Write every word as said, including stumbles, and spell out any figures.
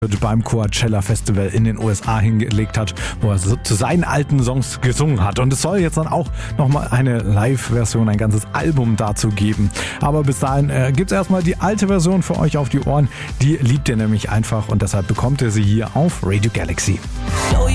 beim Coachella Festival in den U S A hingelegt hat, wo er so zu seinen alten Songs gesungen hat. Und es soll jetzt dann auch nochmal eine Live-Version, ein ganzes Album dazu geben. Aber bis dahin äh, gibt es erstmal die alte Version für euch auf die Ohren. Die liebt ihr nämlich einfach und deshalb bekommt ihr sie hier auf Radio Galaxy.